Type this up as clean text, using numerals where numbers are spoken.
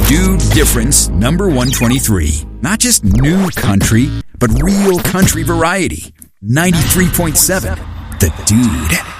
Dude Difference number 123. Not just new country, but real country variety. 93.7. The Dude.